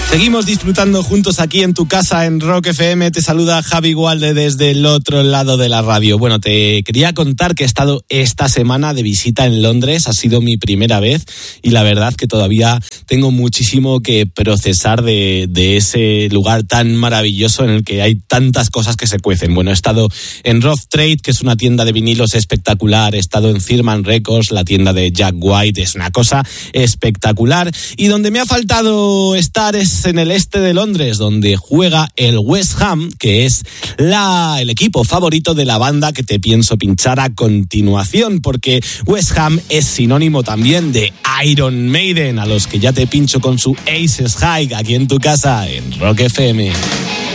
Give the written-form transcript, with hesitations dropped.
Seguimos disfrutando juntos aquí en tu casa en Rock FM. Te saluda Javi Gualde desde el otro lado de la radio. Bueno, te quería contar que he estado esta semana de visita en Londres. Ha sido mi primera vez y la verdad que todavía tengo muchísimo que procesar de ese lugar tan maravilloso en el que hay tantas cosas que se cuecen. Bueno, he estado en Rough Trade, que es una tienda de vinilos espectacular. He estado en Firman Records, la tienda de Jack White. Es una cosa espectacular. Y donde me ha faltado estar es en el este de Londres, donde juega el West Ham, que es el equipo favorito de la banda que te pienso pinchar a continuación, porque West Ham es sinónimo también de Iron Maiden, a los que ya te pincho con su Aces High aquí en tu casa en Rock FM.